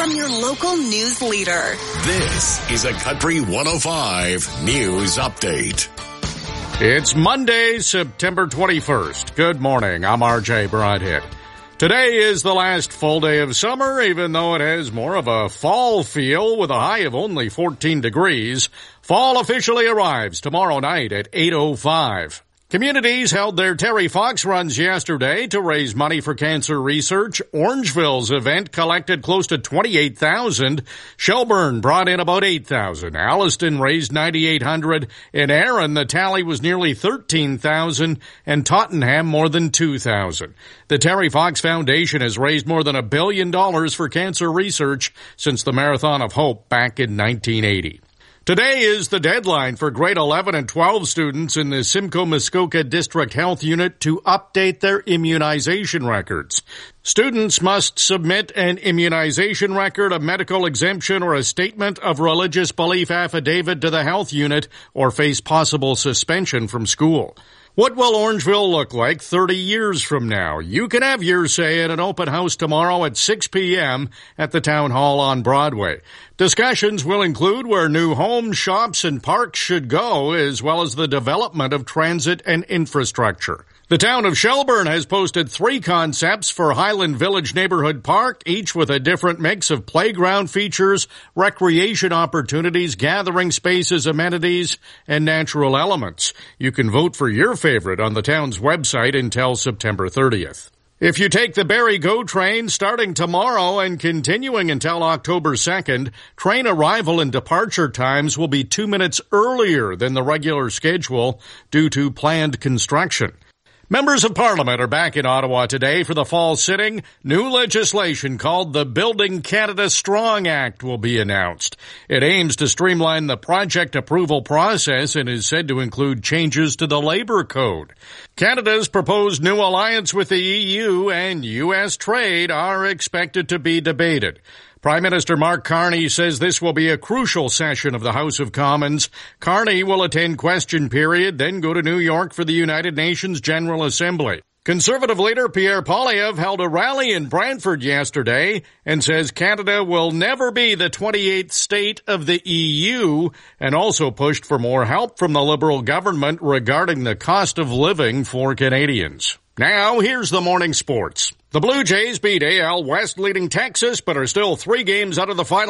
from your local news leader. This is a Country 105 News Update. It's Monday, September 21st. Good morning. I'm RJ Broadhead. Today is the last full day of summer, even though it has more of a fall feel with a high of only 14 degrees. Fall officially arrives tomorrow night at 8:05. Communities held their Terry Fox runs yesterday to raise money for cancer research. Orangeville's event collected close to $28,000. Shelburne brought in about $8,000. Alliston raised $9,800. In Erin, the tally was nearly $13,000, and Tottenham more than $2,000. The Terry Fox Foundation has raised more than $1 billion for cancer research since the Marathon of Hope back in 1980. Today is the deadline for grade 11 and 12 students in the Simcoe-Muskoka District Health Unit to update their immunization records. Students must submit an immunization record, a medical exemption, or a statement of religious belief affidavit to the health unit or face possible suspension from school. What will Orangeville look like 30 years from now? You can have your say at an open house tomorrow at 6 p.m. at the Town Hall on Broadway. Discussions will include where new homes, shops, and parks should go, as well as the development of transit and infrastructure. The town of Shelburne has posted 3 concepts for Highland Village Neighborhood Park, each with a different mix of playground features, recreation opportunities, gathering spaces, amenities, and natural elements. You can vote for your favorite on the town's website until September 30th. If you take the Barrie GO train starting tomorrow and continuing until October 2nd, train arrival and departure times will be 2 minutes earlier than the regular schedule due to planned construction. Members of Parliament are back in Ottawa today for the fall sitting. New legislation called the Building Canada Strong Act will be announced. It aims to streamline the project approval process and is said to include changes to the Labour Code. Canada's proposed new alliance with the EU and U.S. trade are expected to be debated. Prime Minister Mark Carney says this will be a crucial session of the House of Commons. Carney will attend question period, then go to New York for the United Nations General Assembly. Conservative leader Pierre Poilievre held a rally in Brantford yesterday and says Canada will never be the 28th state of the EU, and also pushed for more help from the Liberal government regarding the cost of living for Canadians. Now, here's the morning sports. The Blue Jays beat AL West leading Texas, but are still 3 games out of the final.